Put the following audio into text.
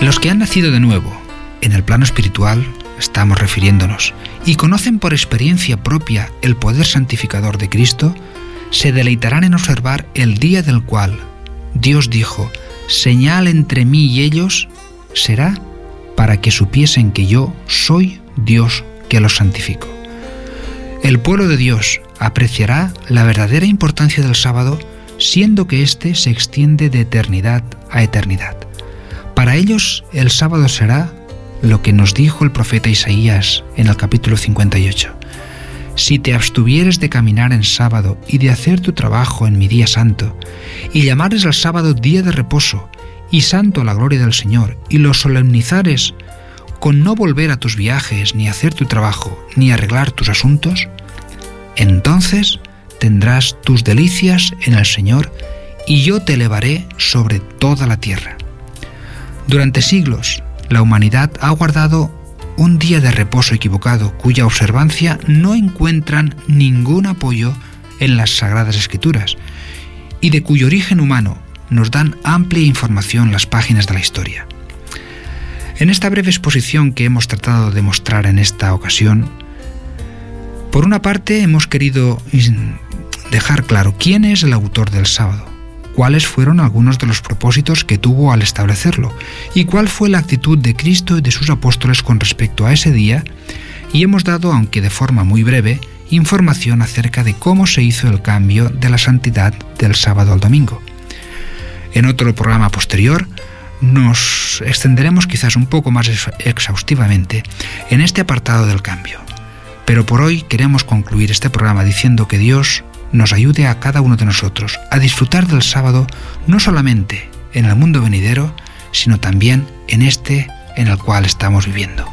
Los que han nacido de nuevo, en el plano espiritual estamos refiriéndonos, y conocen por experiencia propia el poder santificador de Cristo, se deleitarán en observar el día del cual Dios dijo: señal entre mí y ellos será para que supiesen que yo soy Dios que los santifico. El pueblo de Dios apreciará la verdadera importancia del sábado, siendo que éste se extiende de eternidad a eternidad. Para ellos el sábado será lo que nos dijo el profeta Isaías en el capítulo 58. Si te abstuvieres de caminar en sábado y de hacer tu trabajo en mi día santo, y llamares al sábado día de reposo y santo a la gloria del Señor, y lo solemnizares con no volver a tus viajes, ni hacer tu trabajo, ni arreglar tus asuntos, entonces tendrás tus delicias en el Señor, y yo te elevaré sobre toda la tierra. Durante siglos, la humanidad ha guardado un día de reposo equivocado, cuya observancia no encuentran ningún apoyo en las Sagradas Escrituras, y de cuyo origen humano nos dan amplia información las páginas de la historia. En esta breve exposición que hemos tratado de mostrar en esta ocasión, por una parte hemos querido dejar claro quién es el autor del sábado, cuáles fueron algunos de los propósitos que tuvo al establecerlo y cuál fue la actitud de Cristo y de sus apóstoles con respecto a ese día, y hemos dado, aunque de forma muy breve, información acerca de cómo se hizo el cambio de la santidad del sábado al domingo. En otro programa posterior nos extenderemos quizás un poco más exhaustivamente en este apartado del cambio. Pero por hoy queremos concluir este programa diciendo que Dios nos ayude a cada uno de nosotros a disfrutar del sábado no solamente en el mundo venidero, sino también en este en el cual estamos viviendo.